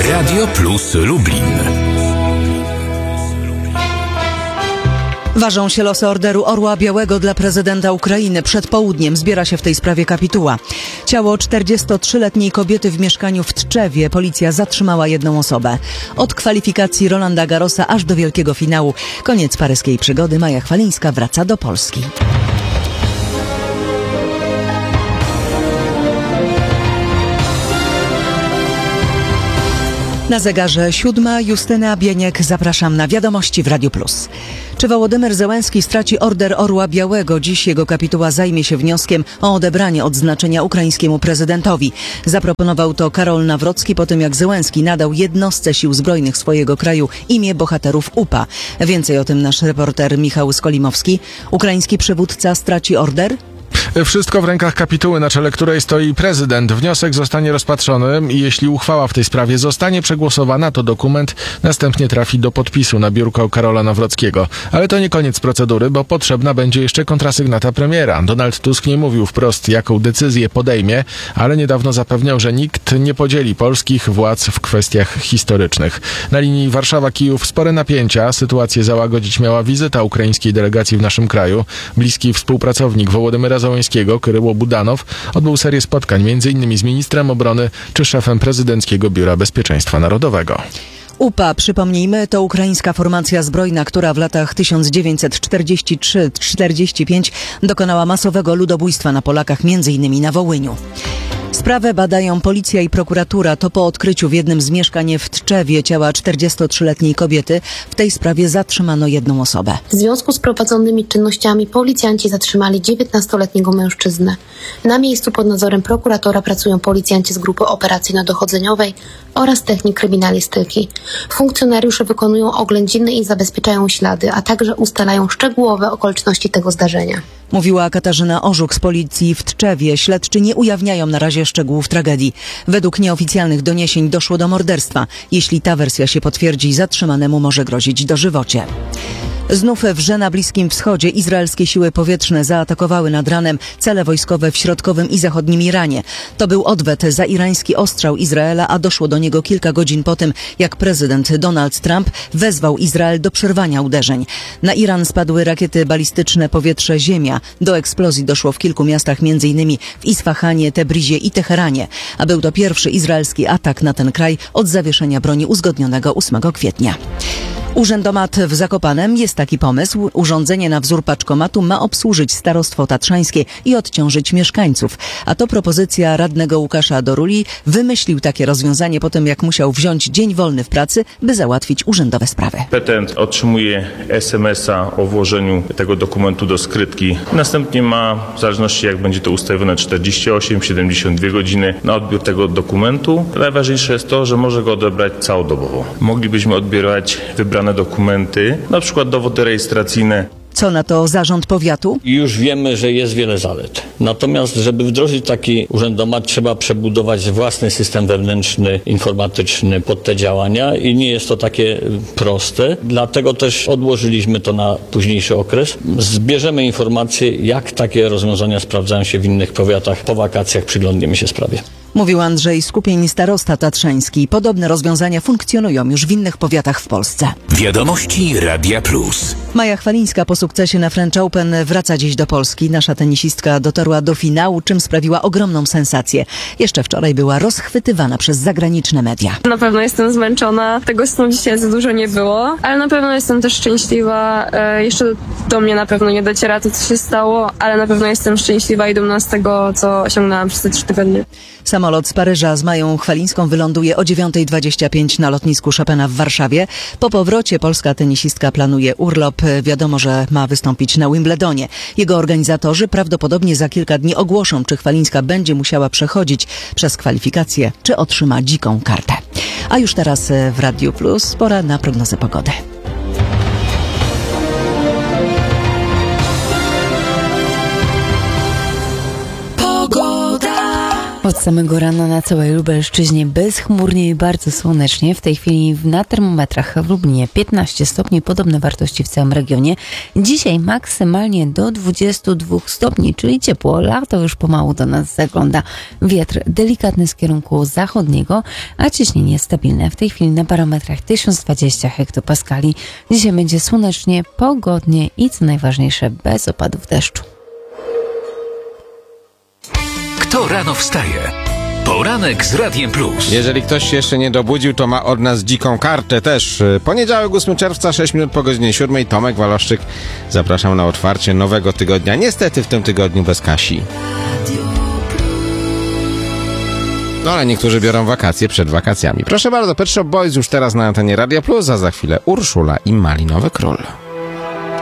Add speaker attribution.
Speaker 1: Radio Plus Lublin.
Speaker 2: Ważą się losy Orderu Orła Białego dla prezydenta Ukrainy. Przed południem zbiera się w tej sprawie kapituła. Ciało 43-letniej kobiety w mieszkaniu w Tczewie policja zatrzymała jedną osobę. Od kwalifikacji Rolanda Garrosa aż do wielkiego finału. Koniec paryskiej przygody. Maja Chwalińska wraca do Polski. Na zegarze 7. Justyna Bieniek. Zapraszam na wiadomości w Radiu Plus. Czy Wołodymyr Zełenski straci Order Orła Białego? Dziś jego kapituła zajmie się wnioskiem o odebranie odznaczenia ukraińskiemu prezydentowi. Zaproponował to Karol Nawrocki po tym, jak Zełenski nadał jednostce sił zbrojnych swojego kraju imię bohaterów UPA. Więcej o tym nasz reporter Michał Skolimowski. Ukraiński przywódca straci order?
Speaker 3: Wszystko w rękach kapituły, na czele której stoi prezydent. Wniosek zostanie rozpatrzony i jeśli uchwała w tej sprawie zostanie przegłosowana, to dokument następnie trafi do podpisu na biurko Karola Nawrockiego. Ale to nie koniec procedury, bo potrzebna będzie jeszcze kontrasygnata premiera. Donald Tusk nie mówił wprost, jaką decyzję podejmie, ale niedawno zapewniał, że nikt nie podzieli polskich władz w kwestiach historycznych. Na linii Warszawa-Kijów spore napięcia. Sytuację załagodzić miała wizyta ukraińskiej delegacji w naszym kraju. Bliski współpracownik Wołodymyra Zełenskiego, Kyryło Budanow, odbył serię spotkań m.in. z ministrem obrony czy szefem prezydenckiego Biura Bezpieczeństwa Narodowego.
Speaker 2: UPA, przypomnijmy, to ukraińska formacja zbrojna, która w latach 1943-45 dokonała masowego ludobójstwa na Polakach, m.in. na Wołyniu. Sprawę badają policja i prokuratura. To po odkryciu w jednym z mieszkań w Tczewie ciała 43-letniej kobiety. W tej sprawie zatrzymano jedną osobę.
Speaker 4: W związku z prowadzonymi czynnościami policjanci zatrzymali 19-letniego mężczyznę. Na miejscu pod nadzorem prokuratora pracują policjanci z grupy operacyjno-dochodzeniowej oraz technik kryminalistyki. Funkcjonariusze wykonują oględziny i zabezpieczają ślady, a także ustalają szczegółowe okoliczności tego zdarzenia.
Speaker 2: Mówiła Katarzyna Orzuk z policji w Tczewie. Śledczy nie ujawniają na razie szczegółów tragedii. Według nieoficjalnych doniesień doszło do morderstwa. Jeśli ta wersja się potwierdzi, zatrzymanemu może grozić dożywocie. Znów wrze na Bliskim Wschodzie. Izraelskie siły powietrzne zaatakowały nad ranem cele wojskowe w środkowym i zachodnim Iranie. To był odwet za irański ostrzał Izraela, a doszło do niego kilka godzin po tym, jak prezydent Donald Trump wezwał Izrael do przerwania uderzeń. Na Iran spadły rakiety balistyczne powietrze-ziemia. Do eksplozji doszło w kilku miastach, m.in. w Isfahanie, Tebrizie i Teheranie. A był to pierwszy izraelski atak na ten kraj od zawieszenia broni uzgodnionego 8 kwietnia. Urzędomat w Zakopanem. Jest taki pomysł. Urządzenie na wzór paczkomatu ma obsłużyć starostwo tatrzańskie i odciążyć mieszkańców. A to propozycja radnego Łukasza Doruli. Wymyślił takie rozwiązanie po tym, jak musiał wziąć dzień wolny w pracy, by załatwić urzędowe sprawy.
Speaker 5: Petent otrzymuje SMS-a o włożeniu tego dokumentu do skrytki. Następnie ma, w zależności jak będzie to ustawione, 48-72 godziny na odbiór tego dokumentu. Najważniejsze jest to, że może go odebrać całodobowo. Moglibyśmy odbierać wybrane dokumenty, na przykład dowody rejestracyjne.
Speaker 2: Co na to zarząd powiatu?
Speaker 6: Już wiemy, że jest wiele zalet. Natomiast, żeby wdrożyć taki urzędomat, trzeba przebudować własny system wewnętrzny, informatyczny pod te działania i nie jest to takie proste. Dlatego też odłożyliśmy to na późniejszy okres. Zbierzemy informacje, jak takie rozwiązania sprawdzają się w innych powiatach. Po wakacjach przyglądniemy się sprawie.
Speaker 2: Mówił Andrzej Skupień, starosta tatrzański. Podobne rozwiązania funkcjonują już w innych powiatach w Polsce.
Speaker 1: Wiadomości Radia Plus.
Speaker 2: Maja Chwalińska po sukcesie na French Open wraca dziś do Polski. Nasza tenisistka dotarła do finału, czym sprawiła ogromną sensację. Jeszcze wczoraj była rozchwytywana przez zagraniczne media.
Speaker 7: Na pewno jestem zmęczona, tego snu dzisiaj za dużo nie było, ale na pewno jestem też szczęśliwa. Jeszcze do mnie na pewno nie dociera to, co się stało, ale na pewno jestem szczęśliwa i dumna z tego, co osiągnęłam przez te 3 tygodnie.
Speaker 2: Samolot z Paryża z Mają Chwalińską wyląduje o 9:25 na lotnisku Chopina w Warszawie. Po powrocie polska tenisistka planuje urlop. Wiadomo, że ma wystąpić na Wimbledonie. Jego organizatorzy prawdopodobnie za kilka dni ogłoszą, czy Chwalińska będzie musiała przechodzić przez kwalifikacje, czy otrzyma dziką kartę. A już teraz w Radiu Plus pora na prognozę pogody.
Speaker 8: Od samego rana na całej Lubelszczyźnie bezchmurnie i bardzo słonecznie. W tej chwili na termometrach w Lublinie 15 stopni, podobne wartości w całym regionie. Dzisiaj maksymalnie do 22 stopni, czyli ciepło. Lato już pomału do nas zagląda. Wiatr delikatny z kierunku zachodniego, a ciśnienie stabilne. W tej chwili na barometrach 1020 hektopaskali. Dzisiaj będzie słonecznie, pogodnie i co najważniejsze bez opadów deszczu.
Speaker 1: Kto rano wstaje? Poranek z Radiem Plus.
Speaker 9: Jeżeli ktoś się jeszcze nie dobudził, to ma od nas dziką kartę też. Poniedziałek, 8 czerwca, 6 minut po godzinie 7. Tomek Waloszczyk. Zapraszam na otwarcie nowego tygodnia. Niestety w tym tygodniu bez Kasi. No ale niektórzy biorą wakacje przed wakacjami. Proszę bardzo, Pet Shop Boys już teraz na antenie Radia Plus, a za chwilę Urszula i Malinowy Król.